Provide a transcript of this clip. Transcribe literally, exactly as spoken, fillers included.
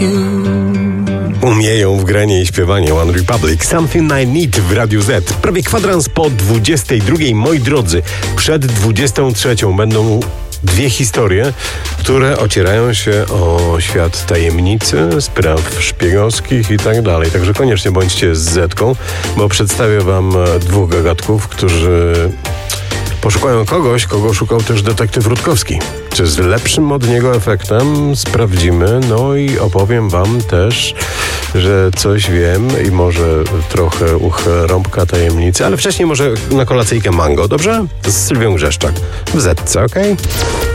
Umieją w granie i śpiewanie One Republic. Something I Need w Radiu Z. Prawie kwadrans po dwudziestej drugiej. Moi drodzy, przed dwudziestą trzecią będą dwie historie, które ocierają się o świat tajemnicy, spraw szpiegowskich i tak dalej. Także koniecznie bądźcie z Zetką, bo przedstawię wam dwóch gagatków, którzy poszukają kogoś, kogo szukał też detektyw Rutkowski. Czy z lepszym od niego efektem? Sprawdzimy. No i opowiem wam też, że coś wiem i może trochę uch rąbka tajemnicy, ale wcześniej może na kolacyjkę mango, dobrze? Z Sylwią Grzeszczak w Zetce, okej? Okay?